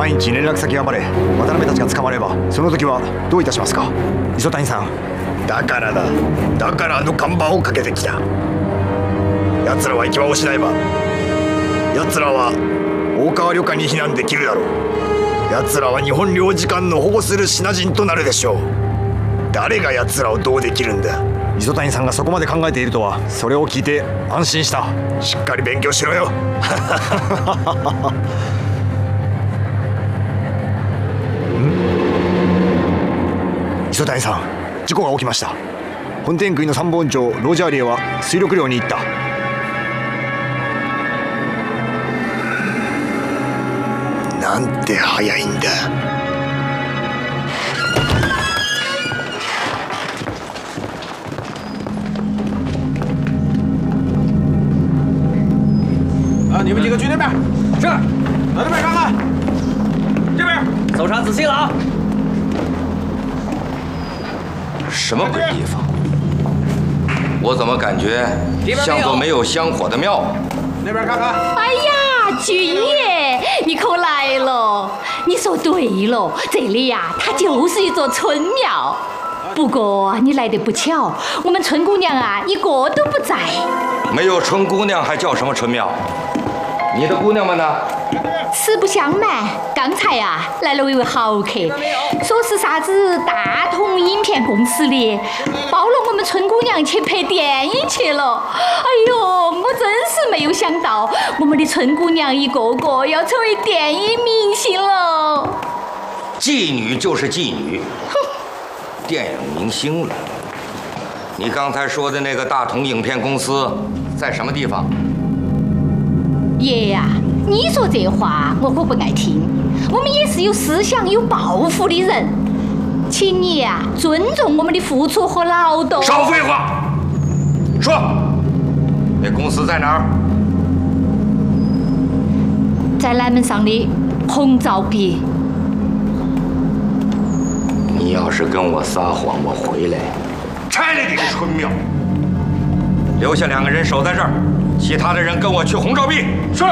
万一連絡先がバレ渡辺たちが捕まればその時はどういたしますか？磯谷さん。 だからだ。だからあの看板をかけてきた。奴らは行き場を失えば奴らは大川旅館に避難できるだろう。奴らは日本領事館の保護する品人となるでしょう。誰が奴らをどうできるんだ。 磯谷さんがそこまで考えているとはそれを聞いて安心した。 しっかり勉強しろよ。 磯谷さん、事故が起きました。本天区の参謀長ロジャーリエは水力寮に行った。 なんて早いんだ。 啊，你们几个去那边。是。到那边看看。这边。搜查仔细了啊。 什么鬼地方？我怎么感觉像座没有香火的庙啊？ 那边看看。 哎呀，军爷，你可来了！你说对了，这里呀，它就是一座村庙。不过你来得不巧，我们春姑娘啊，一个都不在。 没有春姑娘还叫什么春庙？你的姑娘们呢？ 实不相瞒，刚才呀来了一位豪客，说是啥子大同影片公司的，包了我们春姑娘去拍电影去了。哎呦，我真是没有想到，我们的春姑娘一个个要成为电影明星了。 妓女就是妓女，电影明星了。你刚才说的那个大同影片公司在什么地方？ 爷呀，你说这话我可不爱听。我们也是有思想、有抱负的人，请你呀尊重我们的付出和劳动。 少废话！说，那公司在哪儿？ 在南门上的红枣壁。 你要是跟我撒谎，我回来拆了你的春庙。留下2个人守在这儿，其他的人跟我去红枣壁。是。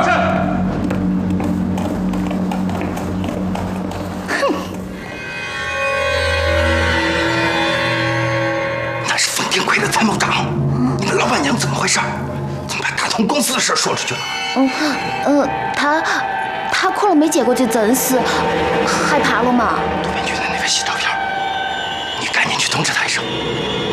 那是冯天奎的参谋长。你们老板娘怎么回事？怎么把大同公司的事说出去了？ 他可能没见过这阵势，害怕了嘛。 杜边军的那份洗照片，你赶紧去通知他一声。